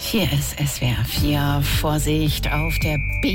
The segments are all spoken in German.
Hier ist SWR 4. Vorsicht auf der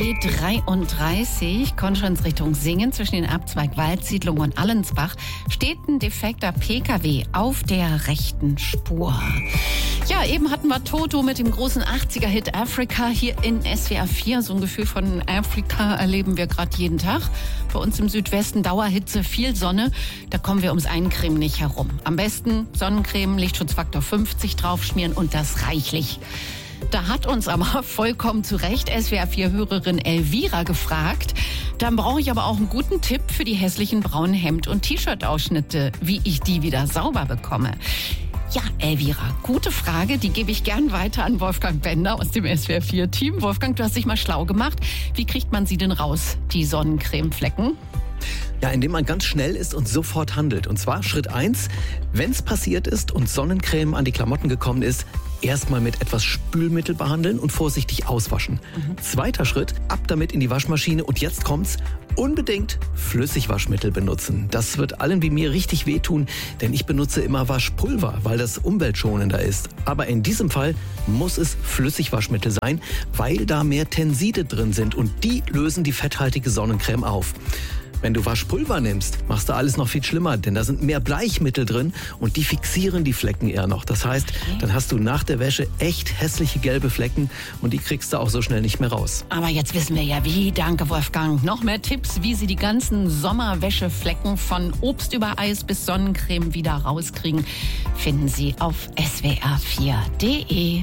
B33, Konstanz-Richtung Singen, zwischen den Abzweig Waldsiedlung und Allensbach, steht ein defekter PKW auf der rechten Spur. Ja, eben hatten wir Toto mit dem großen 80er-Hit Africa hier in SWR 4. So ein Gefühl von Afrika erleben wir gerade jeden Tag. Bei uns im Südwesten Dauerhitze, viel Sonne. Da kommen wir ums Eincremen nicht herum. Am besten Sonnencreme, Lichtschutzfaktor 50 draufschmieren und das reichlich. Da hat uns aber vollkommen zu Recht SWR4-Hörerin Elvira gefragt. Dann brauche ich aber auch einen guten Tipp für die hässlichen braunen Hemd- und T-Shirt-Ausschnitte, wie ich die wieder sauber bekomme. Ja, Elvira, gute Frage, die gebe ich gern weiter an Wolfgang Bender aus dem SWR4-Team. Wolfgang, du hast dich mal schlau gemacht. Wie kriegt man sie denn raus, die Sonnencremeflecken? Ja, indem man ganz schnell ist und sofort handelt. Und zwar Schritt 1, wenn es passiert ist und Sonnencreme an die Klamotten gekommen ist, erstmal mit etwas Spülmittel behandeln und vorsichtig auswaschen. Zweiter Schritt, ab damit in die Waschmaschine und jetzt kommt's, unbedingt Flüssigwaschmittel benutzen. Das wird allen wie mir richtig wehtun, denn ich benutze immer Waschpulver, weil das umweltschonender ist. Aber in diesem Fall muss es Flüssigwaschmittel sein, weil da mehr Tenside drin sind und die lösen die fetthaltige Sonnencreme auf. Wenn du Waschpulver nimmst, machst du alles noch viel schlimmer, denn da sind mehr Bleichmittel drin und die fixieren die Flecken eher noch. Das heißt, dann hast du nach der Wäsche echt hässliche gelbe Flecken und die kriegst du auch so schnell nicht mehr raus. Aber jetzt wissen wir ja wie. Danke, Wolfgang. Noch mehr Tipps, wie Sie die ganzen Sommerwäscheflecken von Obst über Eis bis Sonnencreme wieder rauskriegen, finden Sie auf swr4.de.